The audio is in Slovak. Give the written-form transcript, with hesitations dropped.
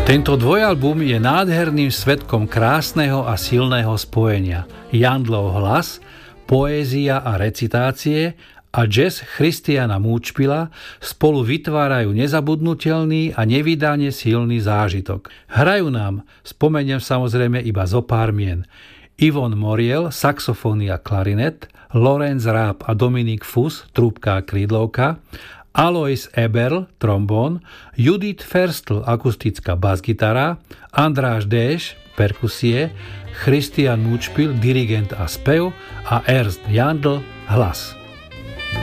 Tento dvojalbum je nádherným svedkom krásneho a silného spojenia. Jandlov hlas, poézia a recitácie a jazz Christiana Múčpila spolu vytvárajú nezabudnutelný a nevydane silný zážitok. Hrajú nám, spomeniem samozrejme iba zo pár mien, Yvonne Moriel, saxofóny a klarinet, Lorenz Raab a Dominik Fuss, trúbka a krídlovka, Alois Eberl, trombón, Judith Ferstl, akustická basgitara, Andráš Déš, perkusie, Christian Múčpil, dirigent a spev a Ernst Jandl, hlas.